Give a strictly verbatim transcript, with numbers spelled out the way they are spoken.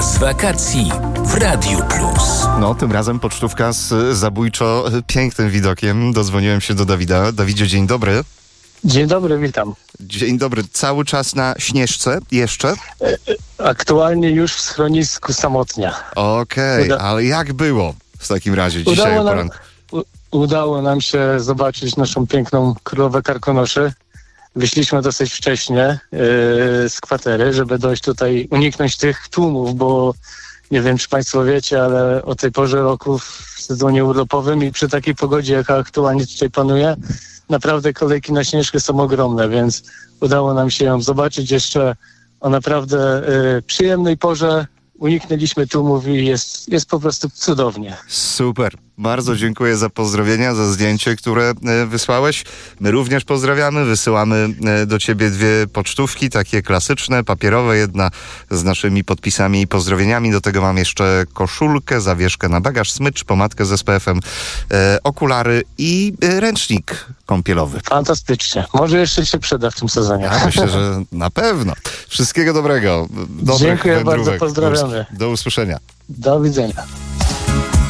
Czas wakacji w Radiu Plus. No, tym razem pocztówka z zabójczo pięknym widokiem. Dodzwoniłem się do Dawida. Dawidzie, dzień dobry. Dzień dobry, witam. Dzień dobry. Cały czas na Śnieżce jeszcze? Aktualnie już w schronisku Samotnia. Okej, okay, Uda- ale jak było w takim razie dzisiaj o Udało nam, poranku? u, udało nam się zobaczyć naszą piękną królowę Karkonoszy. Wyszliśmy dosyć wcześnie yy, z kwatery, żeby dojść tutaj, uniknąć tych tłumów, bo nie wiem, czy Państwo wiecie, ale o tej porze roku w sezonie urlopowym i przy takiej pogodzie, jaka aktualnie tutaj panuje, naprawdę kolejki na Śnieżkę są ogromne, więc udało nam się ją zobaczyć jeszcze o naprawdę y, przyjemnej porze. Uniknęliśmy tłumów i jest, jest po prostu cudownie. Super. Bardzo dziękuję za pozdrowienia, za zdjęcie, które e, wysłałeś. My również pozdrawiamy. Wysyłamy e, do ciebie dwie pocztówki, takie klasyczne, papierowe. Jedna z naszymi podpisami i pozdrowieniami. Do tego mam jeszcze koszulkę, zawieszkę na bagaż, smycz, pomadkę z S P F-em, e, okulary i e, ręcznik kąpielowy. Fantastycznie. Może jeszcze się przyda w tym sezonie. Ja myślę, że na pewno. Wszystkiego dobrego. Dobrych Dziękuję wędrówek. bardzo, pozdrawiamy. Do usłyszenia. Do widzenia.